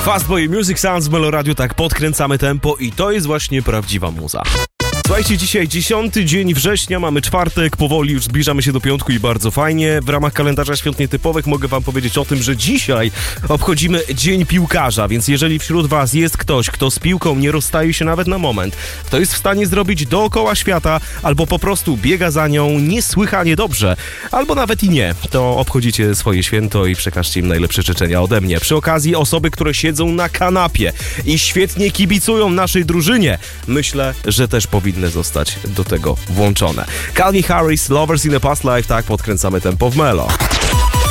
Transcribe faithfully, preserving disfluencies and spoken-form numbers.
Fastboy Music Sounds w Meloradiu, tak podkręcamy tempo i to jest właśnie prawdziwa muza. Słuchajcie, dzisiaj dziesiąty dzień września, mamy czwartek, powoli już zbliżamy się do piątku i bardzo fajnie. W ramach kalendarza świąt nietypowych mogę wam powiedzieć o tym, że dzisiaj obchodzimy Dzień Piłkarza, więc jeżeli wśród was jest ktoś, kto z piłką nie rozstaje się nawet na moment, kto jest w stanie zrobić dookoła świata, albo po prostu biega za nią niesłychanie dobrze, albo nawet i nie, to obchodzicie swoje święto i przekażcie im najlepsze życzenia ode mnie. Przy okazji osoby, które siedzą na kanapie i świetnie kibicują naszej drużynie, myślę, że też powinny zostać do tego włączone. Calvin Harris, Lovers in a Past Life, tak podkręcamy tempo w Melo.